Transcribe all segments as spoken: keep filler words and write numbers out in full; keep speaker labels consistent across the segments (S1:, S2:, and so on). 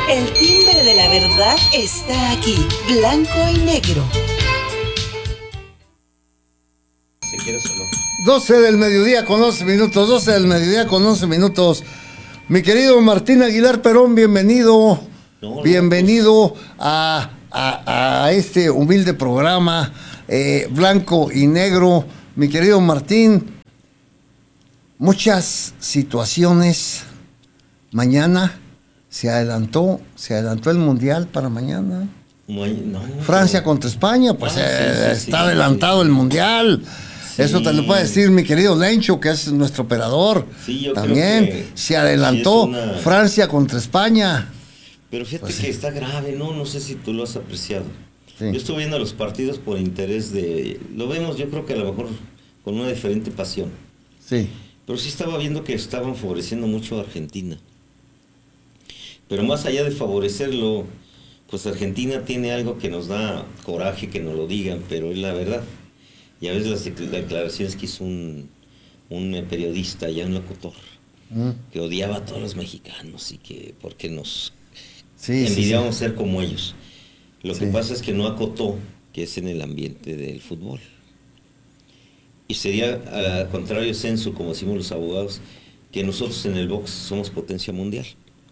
S1: El timbre de la verdad está aquí, blanco y negro.
S2: Si quieres o no.
S3: doce del mediodía con once minutos, doce del mediodía con once minutos. Mi querido Martín Aguilar Perón, bienvenido, no, no, bienvenido pues. a, a, a este humilde programa, eh, blanco y negro. Mi querido Martín, muchas situaciones. Mañana se adelantó, se adelantó el Mundial para mañana. No, no, Francia no. contra España, pues ah, eh, sí, sí, está sí, adelantado sí. el Mundial. Sí. Eso te lo puede decir mi querido Lencho, que es nuestro operador.
S2: Sí, yo
S3: También
S2: creo que
S3: se adelantó
S2: sí una...
S3: Francia contra España.
S2: Pero fíjate pues, que sí. está grave, ¿no? No sé si tú lo has apreciado. Sí. Yo estuve viendo los partidos por interés de... Lo vemos, yo creo que a lo mejor con una diferente pasión.
S3: Sí.
S2: Pero sí estaba viendo que estaban favoreciendo mucho a Argentina. Pero más allá de favorecerlo, pues Argentina tiene algo que nos da coraje que nos lo digan, pero es la verdad. Y a veces las declaraciones que hizo un, un periodista, ya un locutor, mm. que odiaba a todos los mexicanos y que porque nos sí, envidiábamos sí, sí. ser como ellos. Lo sí. que pasa es que no acotó que es en el ambiente del fútbol. Y sería al contrario censo, como decimos los abogados, que nosotros en el box somos potencia mundial.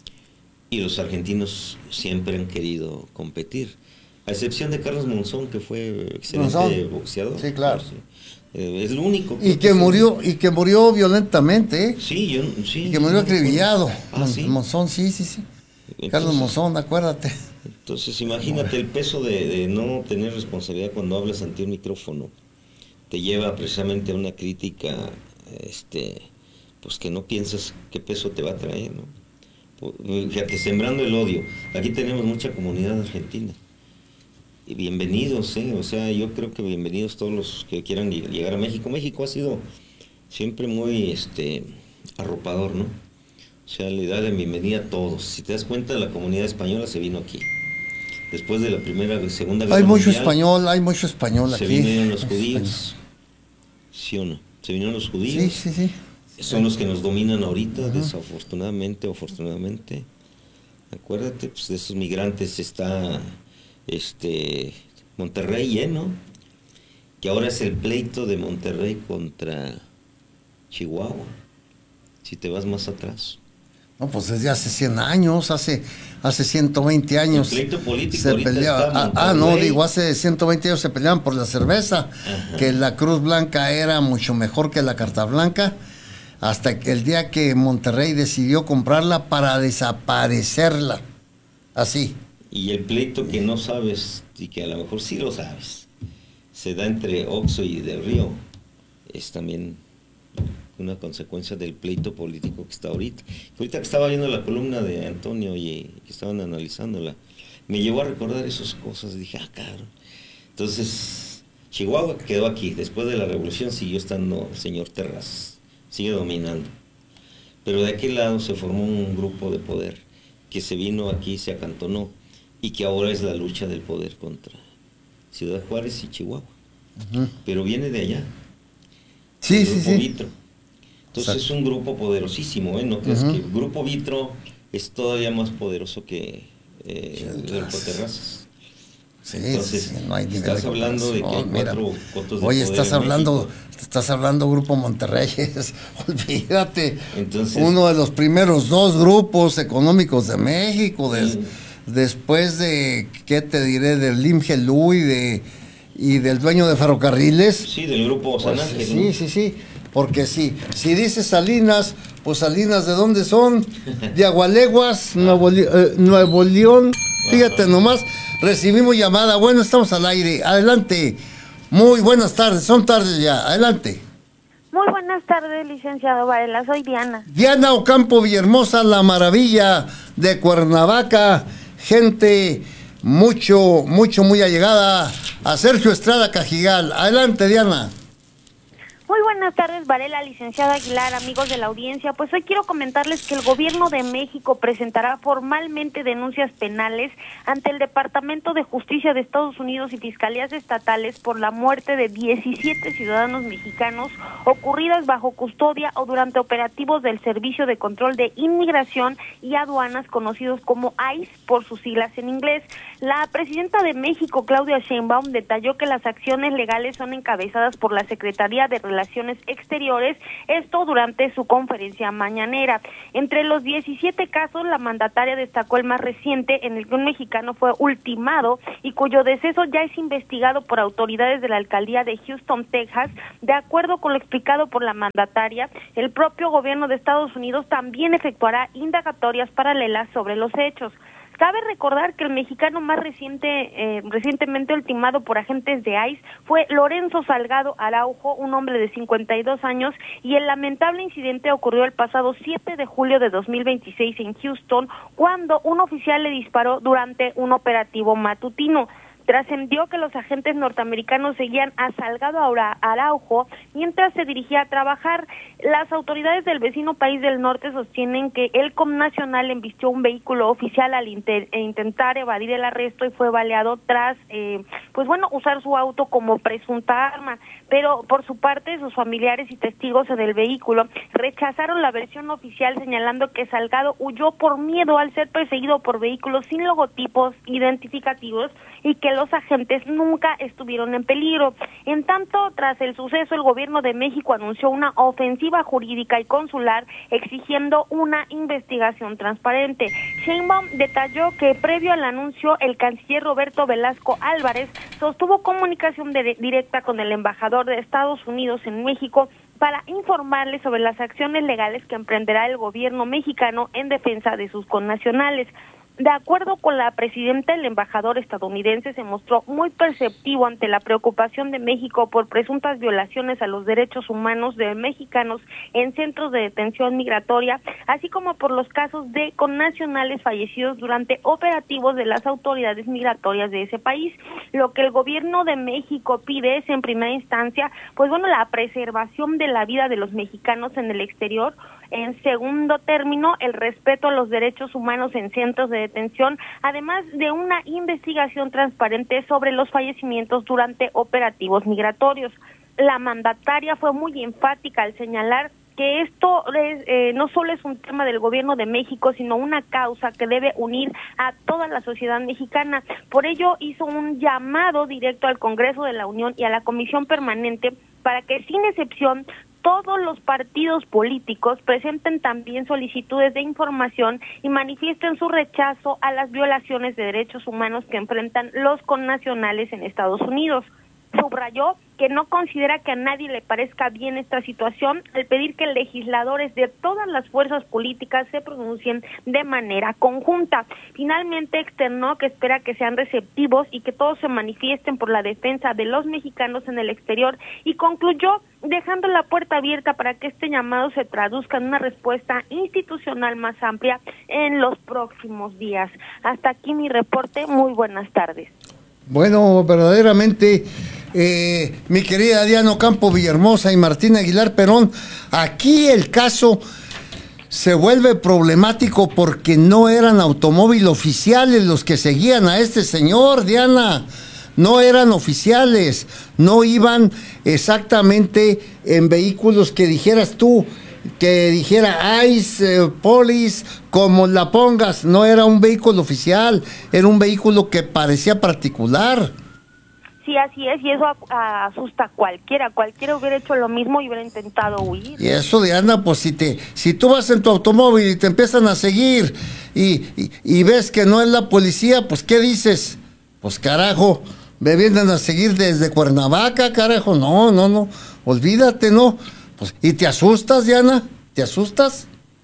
S2: Y los argentinos siempre han querido competir. A excepción de Carlos Monzón, que fue excelente Monzón. boxeador.
S3: Sí, claro.
S2: Eh, es lo único.
S3: Que y que murió y que murió violentamente. ¿eh?
S2: Sí, yo sí.
S3: Y que murió acribillado.
S2: Ah, ¿sí?
S3: Monzón, sí, sí, sí. Entonces, Carlos Monzón, acuérdate.
S2: Entonces, imagínate el peso de, de no tener responsabilidad cuando hablas ante un micrófono. Te lleva precisamente a una crítica, este, pues que no piensas qué peso te va a traer, ¿no? Fíjate, sembrando el odio. Aquí tenemos mucha comunidad argentina. Y bienvenidos, ¿eh? O sea, yo creo que bienvenidos todos los que quieran llegar a México. México ha sido siempre muy este, arropador, ¿no? O sea, le da la bienvenida a todos. Si te das cuenta, la comunidad española se vino aquí. Después de la primera, segunda guerra
S3: Hay mucho
S2: mundial,
S3: español, hay mucho español aquí.
S2: Se vinieron los judíos. ¿Sí o no? Se vinieron los judíos.
S3: Sí, sí, sí.
S2: Son los que nos dominan ahorita, uh-huh. desafortunadamente o afortunadamente. Acuérdate, pues de esos migrantes está este Monterrey lleno, que ahora es el pleito de Monterrey contra Chihuahua, si te vas más atrás.
S3: No, pues desde hace cien años, hace hace ciento veinte años.
S2: El pleito político
S3: se peleaba. Ah, ah, no, digo, hace ciento veinte años se peleaban por la cerveza, uh-huh. que la Cruz Blanca era mucho mejor que la Carta Blanca. Hasta que el día que Monterrey decidió comprarla para desaparecerla. Así.
S2: Y el pleito que no sabes, y que a lo mejor sí lo sabes, se da entre Oxxo y Del Río. Es también una consecuencia del pleito político que está ahorita. Ahorita que estaba viendo la columna de Antonio y que estaban analizándola, me llevó a recordar esas cosas. Dije, ah, cabrón. Entonces, Chihuahua quedó aquí. Después de la revolución siguió estando el señor Terrazas. Sigue dominando. Pero de aquel lado se formó un grupo de poder que se vino aquí, se acantonó, y que ahora es la lucha del poder contra Ciudad Juárez y Chihuahua. Uh-huh. Pero viene de allá.
S3: Sí,
S2: el
S3: sí,
S2: Grupo
S3: sí.
S2: Vitro. Entonces Exacto. es un grupo poderosísimo, ¿eh? No crees uh-huh. que el Grupo Vitro es todavía más poderoso que eh, el Grupo Terrazas.
S3: Sí,
S2: Entonces,
S3: sí, no hay
S2: estás hablando de que hay
S3: mira,
S2: cuatro cotos de
S3: oye,
S2: poder
S3: estás
S2: en
S3: hablando,
S2: México.
S3: estás hablando Grupo Monterrey, es, olvídate,
S2: Entonces,
S3: uno de los primeros dos grupos económicos de México, des,
S2: sí.
S3: después de, ¿qué te diré? Del I M G L U y, de, y del dueño de ferrocarriles.
S2: Sí, del Grupo San Ángel.
S3: Pues, sí, ¿no? sí, sí, porque sí, si dices Salinas, pues Salinas, ¿de dónde son? De Agualeguas, Nuevo, eh, Nuevo León, fíjate Ajá. nomás. Recibimos llamada. Bueno, estamos al aire. Adelante. Muy buenas tardes. Son tardes ya. Adelante.
S4: Muy buenas tardes, licenciado Varela. Soy Diana.
S3: Diana Ocampo Villahermosa, la maravilla de Cuernavaca. Gente mucho, mucho, muy allegada a Sergio Estrada Cajigal. Adelante, Diana.
S4: Muy buenas tardes, Varela, licenciada Aguilar, amigos de la audiencia. Pues hoy quiero comentarles que el gobierno de México presentará formalmente denuncias penales ante el Departamento de Justicia de Estados Unidos y fiscalías estatales por la muerte de diecisiete ciudadanos mexicanos ocurridas bajo custodia o durante operativos del Servicio de Control de Inmigración y Aduanas, conocidos como I C E por sus siglas en inglés. La presidenta de México, Claudia Sheinbaum, detalló que las acciones legales son encabezadas por la Secretaría de Relaciones Exteriores, esto durante su conferencia mañanera. Entre los diecisiete casos, la mandataria destacó el más reciente, en el que un mexicano fue ultimado y cuyo deceso ya es investigado por autoridades de la alcaldía de Houston, Texas. De acuerdo con lo explicado por la mandataria, el propio gobierno de Estados Unidos también efectuará indagatorias paralelas sobre los hechos. Cabe recordar que el mexicano más reciente, eh, recientemente ultimado por agentes de I C E fue Lorenzo Salgado Araujo, un hombre de cincuenta y dos años, y el lamentable incidente ocurrió el pasado siete de julio de dos mil veintiséis en Houston, cuando un oficial le disparó durante un operativo matutino. Trascendió que los agentes norteamericanos seguían a Salgado Araujo mientras se dirigía a trabajar. Las autoridades del vecino país del norte sostienen que el connacional embistió un vehículo oficial al inter intentar evadir el arresto y fue baleado tras, eh, pues bueno, usar su auto como presunta arma. Pero por su parte, sus familiares y testigos en el vehículo rechazaron la versión oficial, señalando que Salgado huyó por miedo al ser perseguido por vehículos sin logotipos identificativos y que los agentes nunca estuvieron en peligro. En tanto, tras el suceso, el gobierno de México anunció una ofensiva jurídica y consular exigiendo una investigación transparente. Sheinbaum detalló que previo al anuncio, el canciller Roberto Velasco Álvarez sostuvo comunicación de directa con el embajador de Estados Unidos en México para informarle sobre las acciones legales que emprenderá el gobierno mexicano en defensa de sus connacionales. De acuerdo con la presidenta, el embajador estadounidense se mostró muy perceptivo ante la preocupación de México por presuntas violaciones a los derechos humanos de mexicanos en centros de detención migratoria, así como por los casos de connacionales fallecidos durante operativos de las autoridades migratorias de ese país. Lo que el gobierno de México pide es, en primera instancia, pues bueno, la preservación de la vida de los mexicanos en el exterior. En segundo término, el respeto a los derechos humanos en centros de detención, además de una investigación transparente sobre los fallecimientos durante operativos migratorios. La mandataria fue muy enfática al señalar que esto es, eh, no solo es un tema del gobierno de México, sino una causa que debe unir a toda la sociedad mexicana. Por ello, hizo un llamado directo al Congreso de la Unión y a la Comisión Permanente para que, sin excepción, todos los partidos políticos presenten también solicitudes de información y manifiesten su rechazo a las violaciones de derechos humanos que enfrentan los connacionales en Estados Unidos. Subrayó que no considera que a nadie le parezca bien esta situación al pedir que legisladores de todas las fuerzas políticas se pronuncien de manera conjunta. Finalmente externó que espera que sean receptivos y que todos se manifiesten por la defensa de los mexicanos en el exterior, y concluyó dejando la puerta abierta para que este llamado se traduzca en una respuesta institucional más amplia en los próximos días. Hasta aquí mi reporte. Muy buenas tardes.
S3: Bueno, verdaderamente, eh, mi querida Diana Ocampo Villahermosa y Martín Aguilar Perón, aquí el caso se vuelve problemático porque no eran automóviles oficiales los que seguían a este señor, Diana. No eran oficiales, no iban exactamente en vehículos que dijeras tú, que dijera I C E, eh, Police, como la pongas. No era un vehículo oficial, era un vehículo que parecía particular.
S4: Sí, así es, y eso a, a, asusta a cualquiera. Cualquiera hubiera hecho lo mismo y hubiera intentado huir.
S3: Y eso, Diana, pues si te, si tú vas en tu automóvil y te empiezan a seguir y, y, y ves que no es la policía, pues ¿qué dices? Pues carajo, me vienen a seguir desde Cuernavaca, carajo. No, no, no, olvídate, no. Pues, y te asustas, Diana, te asustas.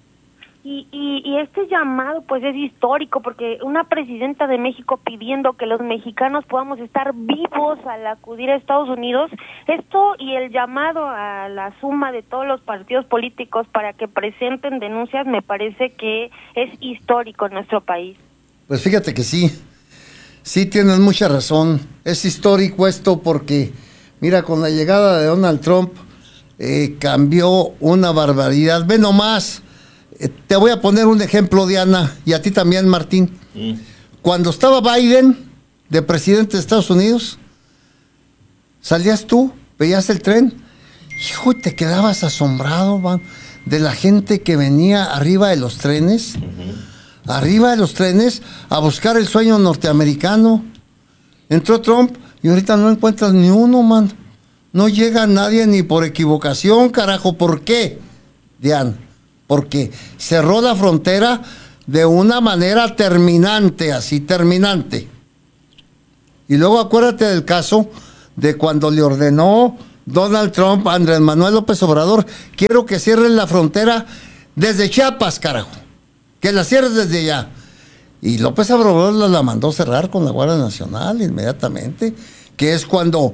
S4: Y, y, y este llamado pues es histórico, porque una presidenta de México pidiendo que los mexicanos podamos estar vivos al acudir a Estados Unidos, esto y el llamado a la suma de todos los partidos políticos para que presenten denuncias, me parece que es histórico en nuestro país.
S3: Pues fíjate que sí, sí tienes mucha razón, es histórico esto porque, mira, con la llegada de Donald Trump, eh, cambió una barbaridad. Ve nomás, eh, te voy a poner un ejemplo, Diana, y a ti también, Martín. Mm. Cuando estaba Biden de presidente de Estados Unidos, salías tú, veías el tren, hijo, te quedabas asombrado, man, de la gente que venía arriba de los trenes, uh-huh. arriba de los trenes, a buscar el sueño norteamericano. Entró Trump y ahorita no encuentras ni uno, man. No llega nadie ni por equivocación, carajo. ¿Por qué, Diana? Porque cerró la frontera de una manera terminante, así, terminante. Y luego acuérdate del caso de cuando le ordenó Donald Trump a Andrés Manuel López Obrador, quiero que cierren la frontera desde Chiapas, carajo. Que la cierres desde allá. Y López Obrador la, la mandó cerrar con la Guardia Nacional inmediatamente, que es cuando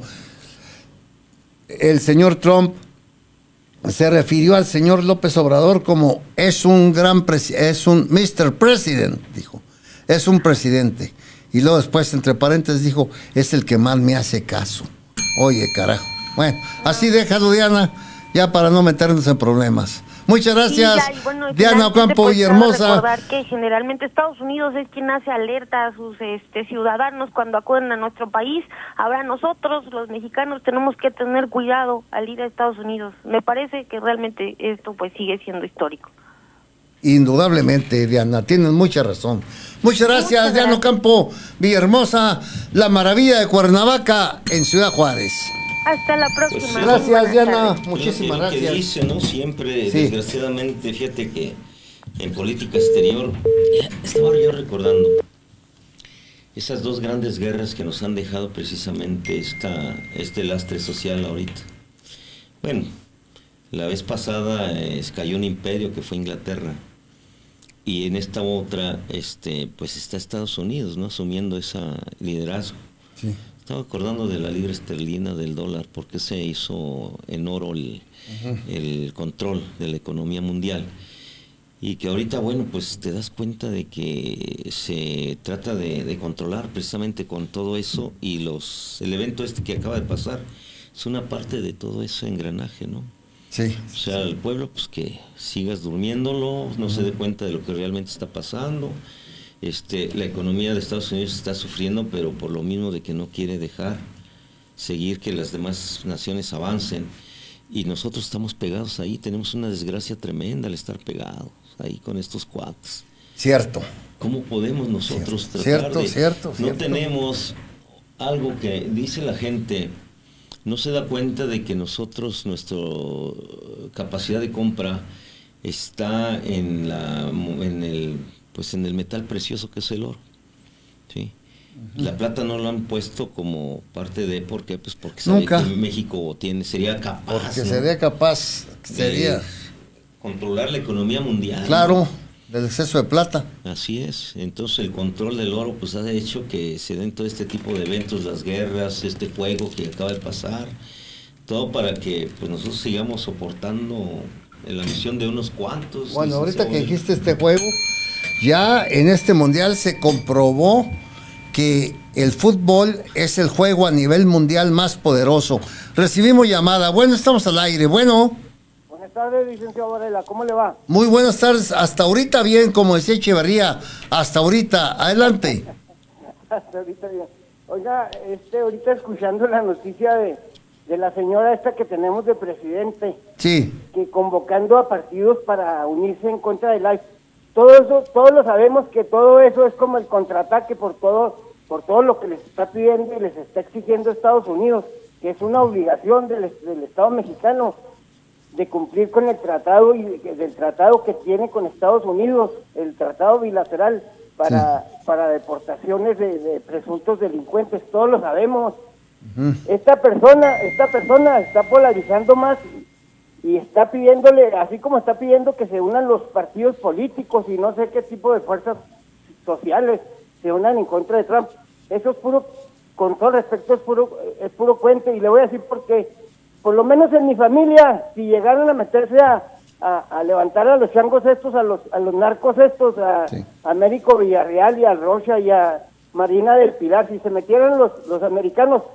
S3: el señor Trump se refirió al señor López Obrador como es un gran presidente, es un mister President, dijo, es un presidente. Y luego después, entre paréntesis, dijo, es el que más me hace caso. Oye, carajo. Bueno, así déjalo, Diana, ya para no meternos en problemas. Muchas gracias, sí, ya, y bueno, Diana Ocampo y hermosa.
S4: Recordar que generalmente Estados Unidos es quien hace alerta a sus este, ciudadanos cuando acuden a nuestro país. Ahora nosotros, los mexicanos, tenemos que tener cuidado al ir a Estados Unidos. Me parece que realmente esto pues sigue siendo histórico.
S3: Indudablemente, Diana, tienes mucha razón. Muchas gracias, Muchas Diana Ocampo, Villahermosa, la maravilla de Cuernavaca, en Ciudad Juárez.
S4: Hasta la próxima.
S3: Pues, gracias, Diana. Muchísimas
S2: lo que,
S3: gracias.
S2: Lo que dice, ¿no? Siempre, sí. Desgraciadamente, fíjate que en política exterior, estaba yo recordando esas dos grandes guerras que nos han dejado precisamente esta, este lastre social ahorita. Bueno, la vez pasada eh, cayó un imperio que fue Inglaterra. Y en esta otra, este, pues está Estados Unidos, ¿no? Asumiendo ese liderazgo. Sí. Estaba acordando de la libra esterlina, del dólar, porque se hizo en oro el, uh-huh. el control de la economía mundial. Y que ahorita, bueno, pues te das cuenta de que se trata de, de controlar precisamente con todo eso, y los el evento este que acaba de pasar es una parte de todo ese engranaje, ¿no?
S3: Sí.
S2: O sea, el pueblo, pues que sigas durmiéndolo, no uh-huh. se dé cuenta de lo que realmente está pasando. Este, la economía de Estados Unidos está sufriendo, pero por lo mismo de que no quiere dejar seguir que las demás naciones avancen. Y nosotros estamos pegados ahí, tenemos una desgracia tremenda al estar pegados ahí con estos cuates.
S3: Cierto.
S2: ¿Cómo podemos nosotros
S3: cierto,
S2: tratar
S3: cierto,
S2: de...
S3: Cierto,
S2: no
S3: cierto.
S2: tenemos algo que dice la gente, no se da cuenta de que nosotros, nuestra capacidad de compra está en la en el pues en el metal precioso que es el oro, ¿sí? Uh-huh. La plata no lo han puesto como parte de, ¿por qué? Pues porque sabe que México tiene, sería capaz,
S3: porque
S2: ¿no?
S3: sería capaz, sería
S2: de controlar la economía mundial.
S3: Claro,
S2: ¿no?
S3: Del exceso de plata.
S2: Así es, entonces el control del oro pues ha hecho que se den todo este tipo de eventos, las guerras, este fuego que acaba de pasar, todo para que pues nosotros sigamos soportando la misión de unos cuantos.
S3: Bueno, ahorita que dijiste este juego, ya en este mundial se comprobó que el fútbol es el juego a nivel mundial más poderoso. Recibimos llamada. Bueno, estamos al aire. Bueno.
S5: Buenas tardes, licenciado Varela. ¿Cómo le va?
S3: Muy buenas tardes. Hasta ahorita bien, como decía Echeverría. Hasta ahorita. Adelante.
S5: Hasta ahorita bien. Oiga, este, ahorita escuchando la noticia de, de la señora esta que tenemos de presidente.
S3: Sí.
S5: Que convocando a partidos para unirse en contra del I C E. Todo eso, todos lo sabemos que todo eso es como el contraataque por todo, por todo lo que les está pidiendo y les está exigiendo Estados Unidos, que es una obligación del, del Estado mexicano de cumplir con el tratado y de, del tratado que tiene con Estados Unidos, el tratado bilateral para, sí. para deportaciones de, de presuntos delincuentes. Todos lo sabemos. Uh-huh. Esta persona, esta persona está polarizando más. Y está pidiéndole, así como está pidiendo que se unan los partidos políticos y no sé qué tipo de fuerzas sociales se unan en contra de Trump. Eso es puro, con todo respeto, es puro, es puro cuento. Y le voy a decir porque, por lo menos en mi familia, si llegaron a meterse a, a, a levantar a los changos estos, a los a los narcos estos, a, sí. a Américo Villarreal y a Rocha y a Marina del Pilar, si se metieran los, los americanos,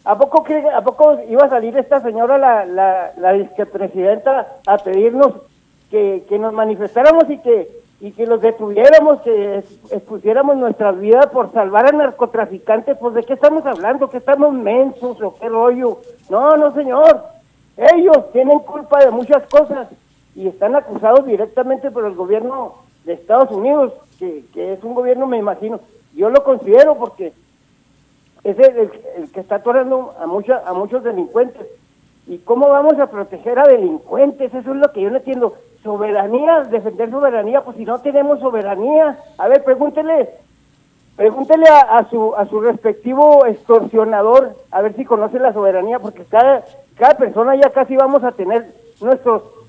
S5: ¿A poco cree, a poco iba a salir esta señora, la, la, la vicepresidenta, a pedirnos que, que nos manifestáramos y que, y que los detuviéramos, que expusiéramos nuestras vidas por salvar a narcotraficantes? Pues, ¿de qué estamos hablando? ¿Que estamos mensos o qué rollo? No, no, señor. Ellos tienen culpa de muchas cosas y están acusados directamente por el gobierno de Estados Unidos, que, que es un gobierno, me imagino, yo lo considero porque es el, el, el que está atorando a, mucha, a muchos delincuentes. ¿Y cómo vamos a proteger a delincuentes? Eso es lo que yo no entiendo. Soberanía, defender soberanía, pues si no tenemos soberanía. A ver, pregúntele, pregúntele a, a su a su respectivo extorsionador, a ver si conoce la soberanía, porque cada, cada persona ya casi vamos a tener nuestros